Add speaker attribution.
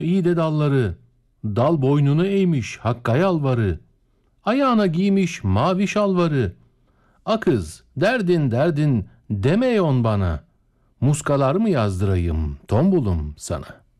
Speaker 1: İyi de dalları, dal boynunu eğmiş Hakk'a yalvarı, ayağına giymiş mavi şalvarı. A kız, derdin derdin demeyon bana, muskalar mı yazdırayım tombulum sana?''